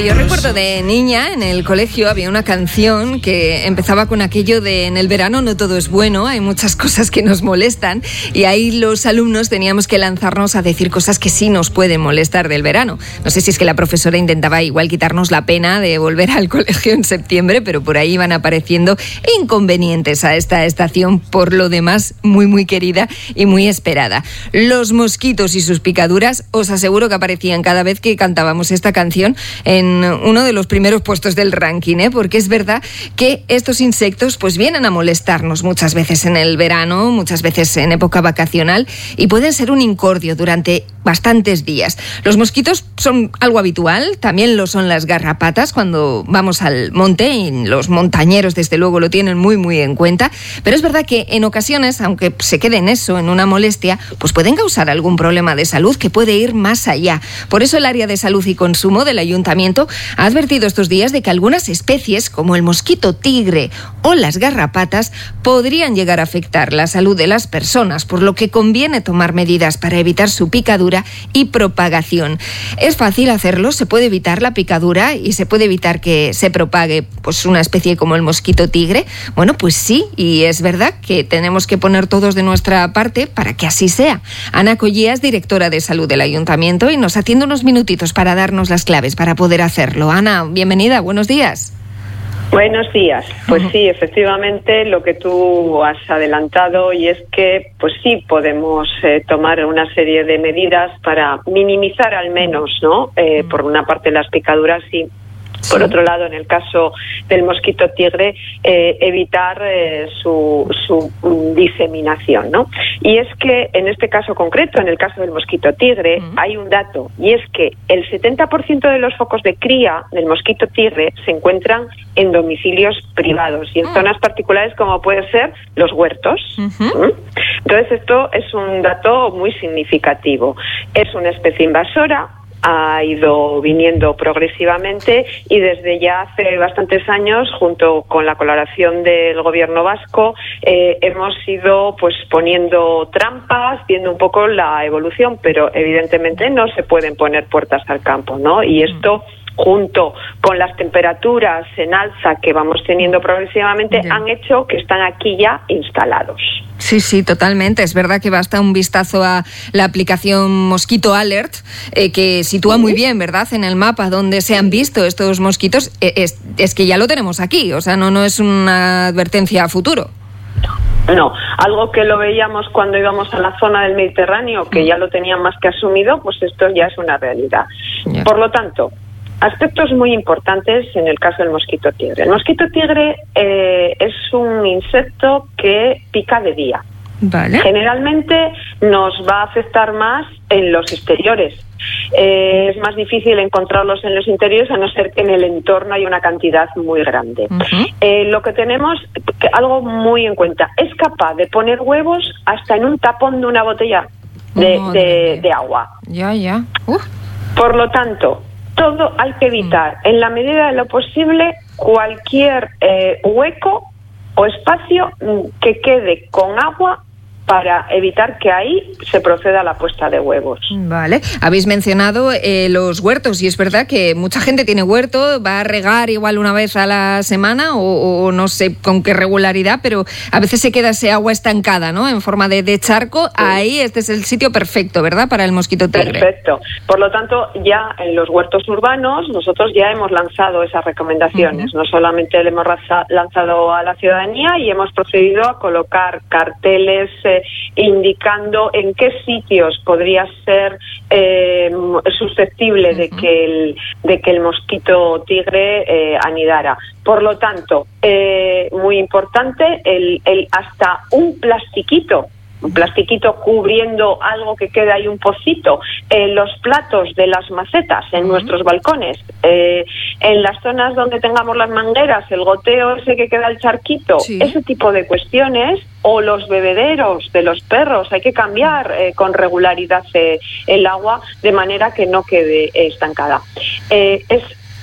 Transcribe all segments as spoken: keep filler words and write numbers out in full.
yo recuerdo de niña en el colegio había una canción que empezaba con aquello de en el verano no todo es bueno, hay muchas cosas que nos molestan, y ahí los alumnos teníamos que lanzarnos a decir cosas que sí nos pueden molestar del verano. No sé si es que la profesora intentaba igual quitarnos la pena de volver al colegio en septiembre, pero por ahí iban apareciendo inconvenientes a esta estación, por lo demás muy muy querida y muy esperada. Los mosquitos y sus picaduras, os aseguro que aparecían cada vez que cantábamos esta canción en uno de los primeros puestos del ranking, ¿eh? Porque es verdad que estos insectos pues vienen a molestarnos muchas veces en el verano, muchas veces en época vacacional, y pueden ser un incordio durante bastantes días. Los mosquitos son algo habitual, también lo son las garrapatas cuando vamos al monte, y los montañeros desde luego lo tienen muy muy en cuenta, pero es verdad que en ocasiones, aunque se quede en eso, en una molestia, pues pueden causar algún problema de salud que puede ir más allá. Por eso el área de salud y consumo del Ayuntamiento ha advertido estos días de que algunas especies, como el mosquito tigre o las garrapatas, podrían llegar a afectar la salud de las personas, por lo que conviene tomar medidas para evitar su picadura y propagación. Es fácil hacerlo, se puede evitar la picadura y se puede evitar que se propague pues una especie como el mosquito tigre. Bueno, pues sí, y es verdad que tenemos que poner todos de nuestra parte para que así sea. Ana Collías, directora de salud del Ayuntamiento, y nos atiende unos minutitos para darnos las claves para poder hacerlo. Ana, bienvenida, buenos días. Buenos días. Pues sí, efectivamente lo que tú has adelantado, y es que pues sí podemos eh, tomar una serie de medidas para minimizar al menos, ¿no? Eh, por una parte las picaduras y por otro lado, en el caso del mosquito tigre, eh, evitar eh, su, su diseminación, ¿no? Y es que en este caso concreto, en el caso del mosquito tigre, uh-huh. hay un dato, y es que el setenta por ciento de los focos de cría del mosquito tigre se encuentran en domicilios privados y en uh-huh. zonas particulares como puede ser los huertos. Uh-huh. ¿Mm? Entonces esto es un dato muy significativo. Es una especie invasora, ha ido viniendo progresivamente, y desde ya hace bastantes años, junto con la colaboración del gobierno vasco, eh, hemos ido pues poniendo trampas, viendo un poco la evolución, pero evidentemente no se pueden poner puertas al campo, ¿no? Y esto, junto con las temperaturas en alza que vamos teniendo progresivamente, yeah. han hecho que están aquí ya instalados. Sí, sí, totalmente. Es verdad que basta un vistazo a la aplicación Mosquito Alert, eh, que sitúa muy bien, ¿verdad?, en el mapa donde se han visto estos mosquitos. Eh, es, es que ya lo tenemos aquí, o sea, no, no es una advertencia a futuro. No, algo que lo veíamos cuando íbamos a la zona del Mediterráneo, que ya lo tenían más que asumido, pues esto ya es una realidad. Yeah. Por lo tanto, aspectos muy importantes en el caso del mosquito tigre. El mosquito tigre eh, es un insecto que pica de día. Vale. Generalmente nos va a afectar más en los exteriores. Eh, es más difícil encontrarlos en los interiores, a no ser que en el entorno hay una cantidad muy grande. Uh-huh. Eh, lo que tenemos, que, algo muy en cuenta, es capaz de poner huevos hasta en un tapón de una botella de, oh, de, de agua. Ya, ya. Uh. Por lo tanto, todo hay que evitar, en la medida de lo posible, cualquier eh, hueco o espacio que quede con agua, para evitar que ahí se proceda a la puesta de huevos. Vale. Habéis mencionado eh, los huertos, y es verdad que mucha gente tiene huerto, va a regar igual una vez a la semana o, o no sé con qué regularidad, pero a veces se queda ese agua estancada, ¿no?, en forma de, de charco. Sí. Ahí este es el sitio perfecto, ¿verdad?, para el mosquito tigre. Perfecto. Por lo tanto, ya en los huertos urbanos nosotros ya hemos lanzado esas recomendaciones. Uh-huh. No solamente le hemos lanzado a la ciudadanía, y hemos procedido a colocar carteles eh, indicando en qué sitios podría ser eh, susceptible uh-huh. de que el de que el mosquito tigre eh, anidara. Por lo tanto, eh, muy importante, el, el hasta un plastiquito un plastiquito cubriendo algo que queda ahí, un pocito, en los platos de las macetas, en uh-huh. nuestros balcones, eh, en las zonas donde tengamos las mangueras, el goteo ese que queda el charquito, sí. ese tipo de cuestiones, o los bebederos de los perros, hay que cambiar eh, con regularidad eh, el agua de manera que no quede estancada. Eh, es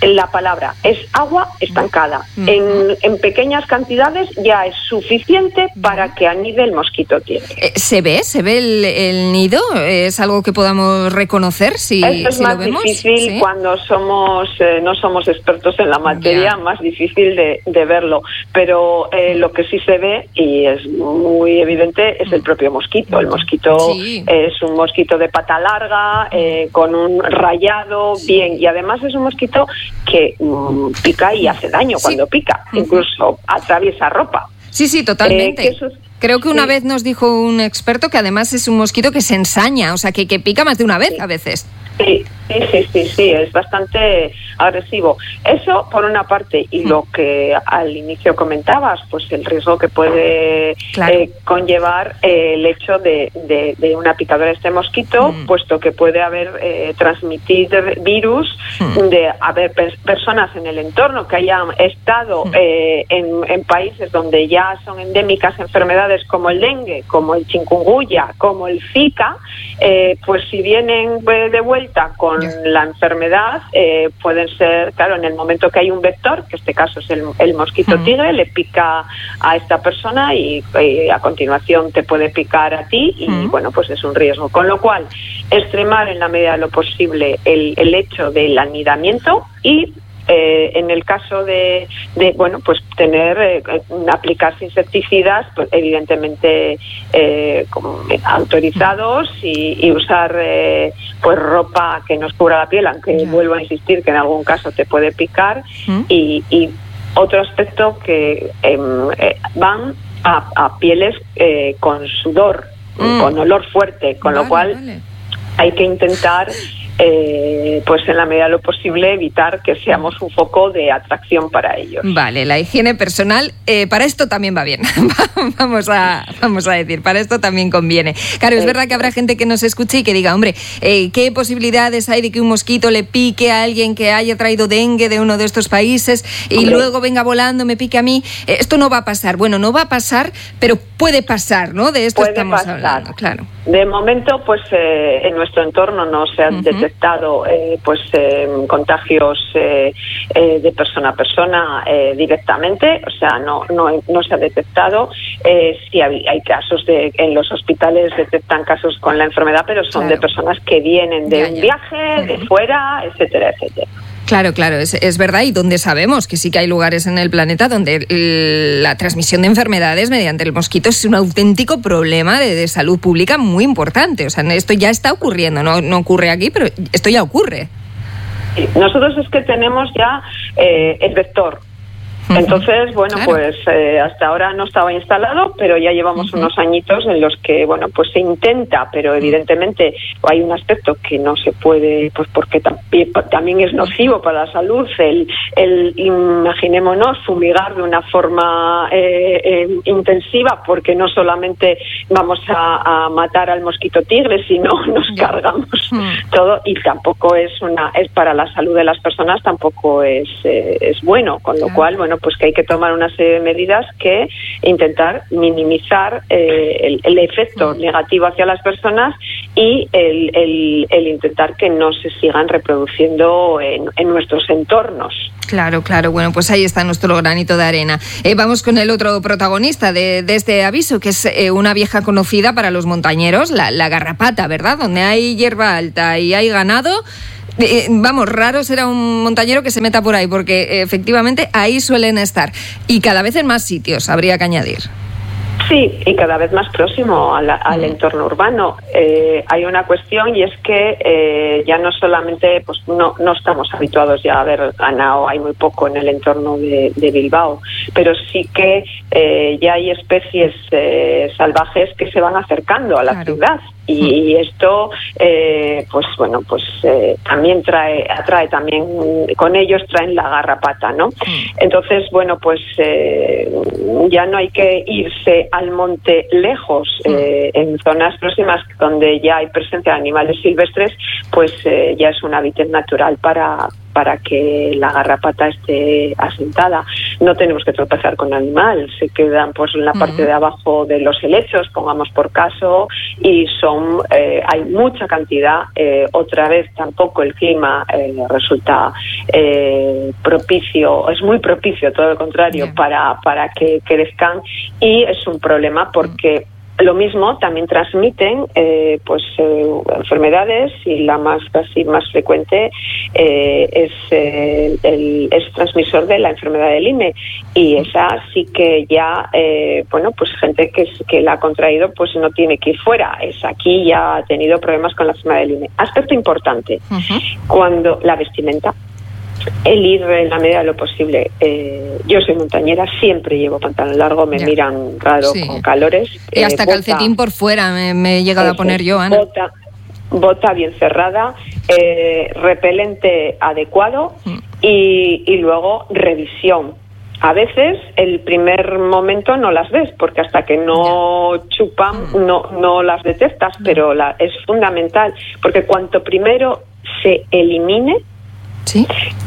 la palabra, es agua estancada. Uh-huh. En, en pequeñas cantidades ya es suficiente para que anide el mosquito tigre. Eh, ¿Se ve? ¿Se ve el, el nido? ¿Es algo que podamos reconocer si, Esto es si más lo vemos? difícil ¿Sí? cuando somos eh, no somos expertos en la materia, yeah. más difícil de, de verlo. Pero eh, lo que sí se ve, y es muy evidente, es el propio mosquito. El mosquito sí. es un mosquito de pata larga, eh, con un rayado, sí. bien, y además es un mosquito que mm, pica y hace daño sí. cuando pica, uh-huh. incluso atraviesa ropa. Sí, sí, totalmente. Eh, que eso es, Creo que una sí. vez nos dijo un experto que además es un mosquito que se ensaña, o sea, que, que pica más de una vez sí. a veces. Sí, sí, sí, sí, sí, es bastante agresivo. Eso por una parte, y mm. lo que al inicio comentabas, pues el riesgo que puede claro. eh, conllevar eh, el hecho de, de, de una picadura de este mosquito, mm. puesto que puede haber eh, transmitir virus, mm. de haber pe- personas en el entorno que hayan estado mm. eh, en, en países donde ya son endémicas enfermedades como el dengue, como el chikungunya, como el Zika, eh, pues si vienen de vuelta con yeah. la enfermedad, eh, pueden ser, claro, en el momento que hay un vector, que en este caso es el, el mosquito mm. tigre, le pica a esta persona y, y a continuación te puede picar a ti y mm. bueno, pues es un riesgo. Con lo cual, extremar en la medida de lo posible el, el hecho del anidamiento y Eh, en el caso de, de bueno, pues tener, eh, aplicarse insecticidas, pues evidentemente eh, como autorizados y, y usar eh, pues ropa que nos cubra la piel, aunque yeah. vuelvo a insistir que en algún caso te puede picar. ¿Mm? y, y otro aspecto que eh, eh, van a, a pieles eh, con sudor, mm. con olor fuerte, con vale, lo cual vale. hay que intentar Eh, pues en la medida de lo posible evitar que seamos un foco de atracción para ellos. Vale, la higiene personal eh, para esto también va bien. vamos a vamos a decir, para esto también conviene. Claro, es eh, verdad que habrá gente que nos escuche y que diga, hombre, eh, ¿qué posibilidades hay de que un mosquito le pique a alguien que haya traído dengue de uno de estos países y hombre. luego venga volando, me pique a mí? Eh, esto no va a pasar. Bueno, no va a pasar, pero puede pasar, ¿no? De esto puede estamos pasar. hablando, claro. De momento, pues eh, en nuestro entorno no se han uh-huh. detectado eh, pues eh, contagios eh, eh, de persona a persona eh, directamente, o sea, no no no se ha detectado. Eh, sí hay, hay casos de en los hospitales detectan casos con la enfermedad, pero son claro. de personas que vienen de ya, un ya. viaje, uh-huh. de fuera, etcétera, etcétera. Claro, claro, es, es verdad, y donde sabemos que sí que hay lugares en el planeta donde la transmisión de enfermedades mediante el mosquito es un auténtico problema de, de salud pública muy importante. O sea, esto ya está ocurriendo, no, no ocurre aquí, pero esto ya ocurre. Sí, nosotros es que tenemos ya eh, el vector. Entonces, bueno, claro. pues eh, hasta ahora no estaba instalado, pero ya llevamos uh-huh. unos añitos en los que, bueno, pues se intenta, pero evidentemente hay un aspecto que no se puede, pues porque también, también es nocivo para la salud, el, el imaginémonos, fumigar de una forma eh, eh, intensiva, porque no solamente vamos a, a matar al mosquito tigre, sino nos yeah. cargamos uh-huh. todo, y tampoco es una, es para la salud de las personas, tampoco es, eh, es bueno, con lo yeah. cual, bueno, pues que hay que tomar una serie de medidas que intentar minimizar eh, el, el efecto sí. negativo hacia las personas y el, el, el intentar que no se sigan reproduciendo en, en nuestros entornos. Claro, claro. Bueno, pues ahí está nuestro granito de arena. Eh, vamos con el otro protagonista de, de este aviso, que es eh, una vieja conocida para los montañeros, la, la garrapata, ¿verdad? Donde hay hierba alta y hay ganado. Eh, vamos, raro será un montañero que se meta por ahí, porque eh, efectivamente ahí suelen estar. Y cada vez en más sitios, habría que añadir. Sí, y cada vez más próximo al, al entorno urbano. Eh, hay una cuestión y es que eh, ya no solamente, pues no, no estamos habituados ya a ver ganado, hay muy poco en el entorno de, de Bilbao, pero sí que eh, ya hay especies eh, salvajes que se van acercando a la claro. ciudad. Y esto, eh, pues bueno, pues eh, también trae, atrae también, con ellos traen la garrapata, ¿no? Entonces, bueno, pues eh, ya no hay que irse al monte lejos, eh, en zonas próximas donde ya hay presencia de animales silvestres, pues eh, ya es un hábitat natural para para que la garrapata esté asentada. no tenemos que tropezar con el animal, se quedan pues en la parte uh-huh. de abajo de los helechos, pongamos por caso, y son eh, hay mucha cantidad. Eh, otra vez tampoco el clima eh, resulta eh, propicio, es muy propicio, todo lo contrario, yeah. para, para que crezcan, y es un problema porque lo mismo también transmiten eh, pues eh, enfermedades, y la más casi más frecuente eh, es eh, el es transmisor de la enfermedad de Lyme, y esa sí que ya eh, bueno pues gente que que la ha contraído pues no tiene que ir fuera, es aquí ya ha tenido problemas con la enfermedad de Lyme. Aspecto importante, uh-huh. cuando la vestimenta, el ir en la medida de lo posible. Eh, yo soy montañera, siempre llevo pantalón largo, me ya. miran raro sí. con calores. Y hasta eh, bota, calcetín por fuera me, me he llegado eh, a poner yo, Ana. Bota, bota bien cerrada, eh, repelente adecuado mm. y, y luego revisión. A veces el primer momento no las ves, porque hasta que no yeah. chupan no, no las detectas, mm. pero la, es fundamental, porque cuanto primero se elimine, ¿sí?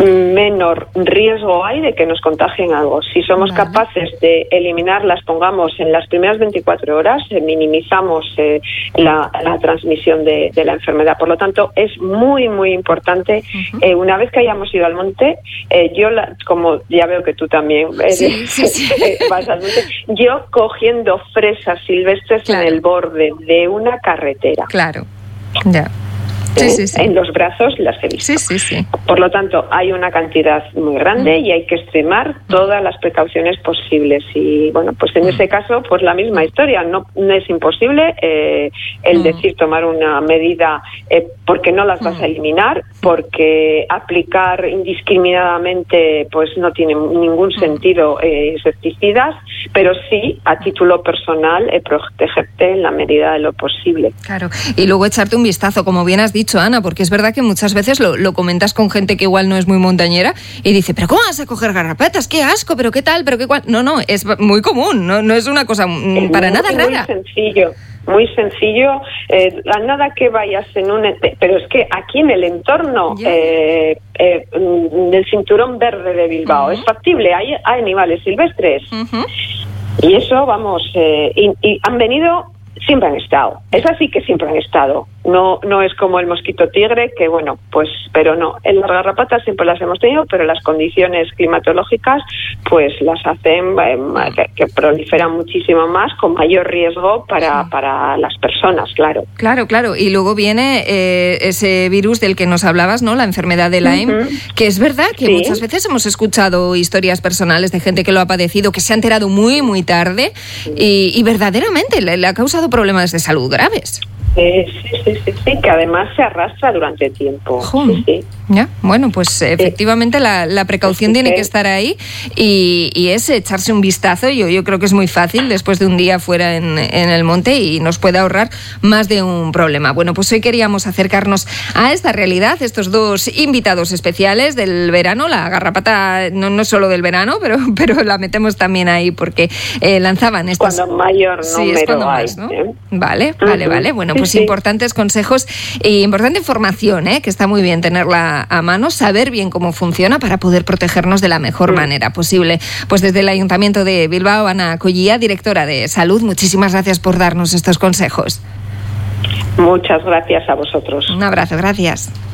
menor riesgo hay de que nos contagien algo. Si somos vale. capaces de eliminarlas, pongamos en las primeras veinticuatro horas, eh, minimizamos eh, la, la transmisión de, de la enfermedad. Por lo tanto, es muy, muy importante. Uh-huh. Eh, una vez que hayamos ido al monte, eh, yo, la, como ya veo que tú también eres, sí, sí, sí. Eh, vas al monte, yo cogiendo fresas silvestres claro. en el borde de una carretera. Claro, ya. Sí, sí, sí. En los brazos las he visto. Sí, sí, sí. Por lo tanto, hay una cantidad muy grande mm. y hay que extremar todas las precauciones posibles. Y bueno, pues en mm. ese caso, pues la misma historia. No, no es imposible eh, el mm. decir tomar una medida eh, porque no las vas mm. a eliminar, porque aplicar indiscriminadamente pues no tiene ningún sentido eh, insecticidas, pero sí, a título personal, eh, protegerte en la medida de lo posible. Claro. Y luego echarte un vistazo, como bien has dicho, dicho, Ana, porque es verdad que muchas veces lo, lo comentas con gente que igual no es muy montañera y dice, pero ¿cómo vas a coger garrapatas? ¡Qué asco! ¿Pero qué tal? ¿Pero qué cual? No, no, es muy común, no, no es una cosa es para muy, nada rara. Muy sencillo. Muy sencillo, eh, a nada que vayas en un... Pero es que aquí en el entorno yeah. eh, eh, del cinturón verde de Bilbao uh-huh. es factible, hay, hay animales silvestres. Uh-huh. Y eso, vamos, eh, y, y han venido... Siempre han estado. Es así que siempre han estado. No no es como el mosquito tigre, que bueno, pues, pero no. En las garrapatas siempre las hemos tenido, pero las condiciones climatológicas, pues las hacen eh, que, que proliferan muchísimo más, con mayor riesgo para, para las personas, claro. Claro, claro. Y luego viene eh, ese virus del que nos hablabas, ¿no? La enfermedad de Lyme, uh-huh. que es verdad que sí. muchas veces hemos escuchado historias personales de gente que lo ha padecido, que se ha enterado muy, muy tarde sí. y, y verdaderamente le, le ha causado problemas de salud graves. Eh, sí, sí, sí, sí, que además se arrastra durante tiempo. Sí, sí. Ya, bueno, pues efectivamente sí. la, la precaución sí, tiene sí. que estar ahí y, y es echarse un vistazo. Yo, yo creo que es muy fácil después de un día fuera en, en el monte y nos puede ahorrar más de un problema. Bueno, pues hoy queríamos acercarnos a esta realidad, estos dos invitados especiales del verano. La garrapata no, no solo del verano, pero, pero la metemos también ahí porque eh, lanzaban estas... Cuando mayor número sí, es cuando hay, más, ¿no? ¿eh? Vale, vale, uh-huh. vale. Bueno, pues sí, sí. importantes consejos e importante información, ¿eh? Que está muy bien tenerla a mano, saber bien cómo funciona para poder protegernos de la mejor mm. manera posible. Pues desde el Ayuntamiento de Bilbao, Ana Collía, directora de Salud, muchísimas gracias por darnos estos consejos. Muchas gracias a vosotros. Un abrazo, gracias.